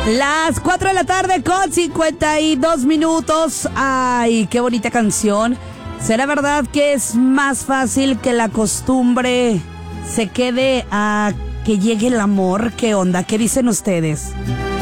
Las 4 de la tarde con 52 minutos. Ay, qué bonita canción. ¿Será verdad que es más fácil que la costumbre se quede a que llegue el amor? ¿Qué onda? ¿Qué dicen ustedes?